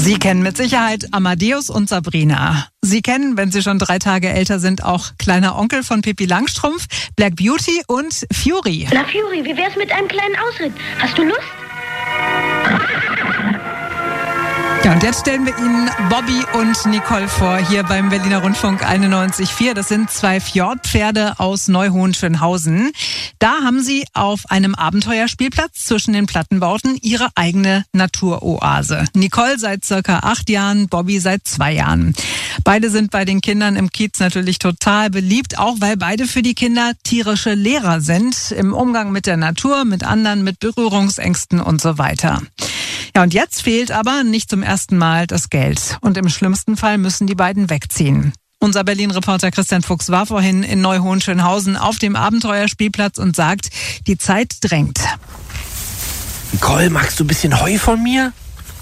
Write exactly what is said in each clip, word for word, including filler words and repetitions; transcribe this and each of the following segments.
Sie kennen mit Sicherheit Amadeus und Sabrina. Sie kennen, wenn Sie schon drei Tage älter sind, auch Kleiner Onkel von Pippi Langstrumpf, Black Beauty und Fury. Na Fury, wie wär's mit einem kleinen Ausritt? Hast du Lust? Ja, und jetzt stellen wir Ihnen Bobby und Nicole vor, hier beim Berliner Rundfunk einundneunzig Komma vier. Das sind zwei Fjordpferde aus Neuhohenschönhausen. Da haben sie auf einem Abenteuerspielplatz zwischen den Plattenbauten ihre eigene Naturoase. Nicole seit circa acht Jahren, Bobby seit zwei Jahren. Beide sind bei den Kindern im Kiez natürlich total beliebt, auch weil beide für die Kinder tierische Lehrer sind, im Umgang mit der Natur, mit anderen, mit Berührungsängsten und so weiter. Ja, und jetzt fehlt aber nicht zum ersten Mal das Geld. Und im schlimmsten Fall müssen die beiden wegziehen. Unser Berlin-Reporter Christian Fuchs war vorhin in Neuhohenschönhausen auf dem Abenteuerspielplatz und sagt, die Zeit drängt. Nicole, magst du ein bisschen Heu von mir?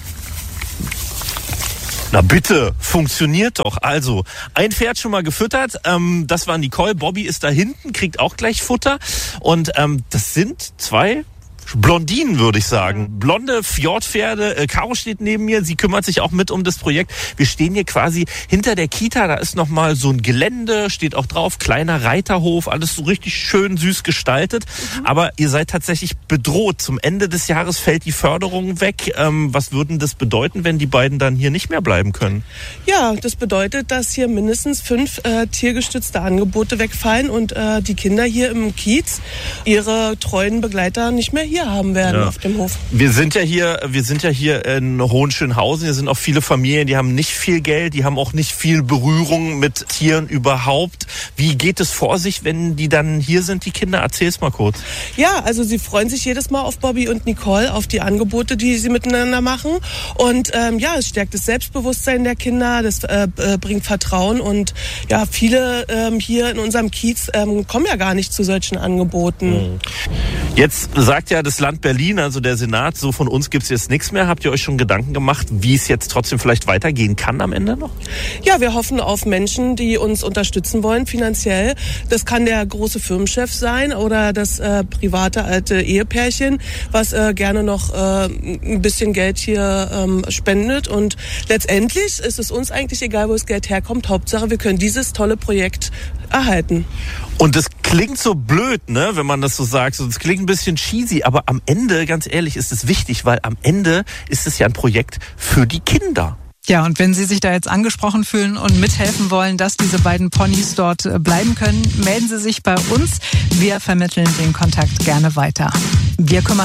Na bitte, funktioniert doch. Also, ein Pferd schon mal gefüttert. Ähm, das war Nicole. Bobby ist da hinten, kriegt auch gleich Futter. Und ähm, das sind zwei Blondinen, würde ich sagen. Blonde Fjordpferde. Äh, Caro steht neben mir. Sie kümmert sich auch mit um das Projekt. Wir stehen hier quasi hinter der Kita. Da ist nochmal so ein Gelände, steht auch drauf. Kleiner Reiterhof. Alles so richtig schön süß gestaltet. Mhm. Aber ihr seid tatsächlich bedroht. Zum Ende des Jahres fällt die Förderung weg. Ähm, was würden das bedeuten, wenn die beiden dann hier nicht mehr bleiben können? Ja, das bedeutet, dass hier mindestens fünf äh, tiergestützte Angebote wegfallen und äh, die Kinder hier im Kiez ihre treuen Begleiter nicht mehr hier haben werden, ja, auf dem Hof. Wir sind ja hier, wir sind ja hier in Hohenschönhausen. Hier sind auch viele Familien, die haben nicht viel Geld, die haben auch nicht viel Berührung mit Tieren überhaupt. Wie geht es vor sich, wenn die dann hier sind, die Kinder? Erzähl's mal kurz. Ja, also sie freuen sich jedes Mal auf Bobby und Nicole, auf die Angebote, die sie miteinander machen. Und ähm, ja, es stärkt das Selbstbewusstsein der Kinder, das äh, bringt Vertrauen. Und ja, viele ähm, hier in unserem Kiez ähm, kommen ja gar nicht zu solchen Angeboten. Jetzt sagt ja das Land Berlin, also der Senat, so von uns gibt's jetzt nichts mehr. Habt ihr euch schon Gedanken gemacht, wie es jetzt trotzdem vielleicht weitergehen kann am Ende noch? Ja, wir hoffen auf Menschen, die uns unterstützen wollen finanziell. Das kann der große Firmenchef sein oder das äh, private alte Ehepärchen, was äh, gerne noch äh, ein bisschen Geld hier ähm, spendet. Und letztendlich ist es uns eigentlich egal, wo das Geld herkommt. Hauptsache, wir können dieses tolle Projekt erhalten. Und das klingt so blöd, ne, wenn man das so sagt. Es klingt ein bisschen cheesy, aber am Ende, ganz ehrlich, ist es wichtig, weil am Ende ist es ja ein Projekt für die Kinder. Ja, und wenn Sie sich da jetzt angesprochen fühlen und mithelfen wollen, dass diese beiden Ponys dort bleiben können, melden Sie sich bei uns. Wir vermitteln den Kontakt gerne weiter. Wir kümmern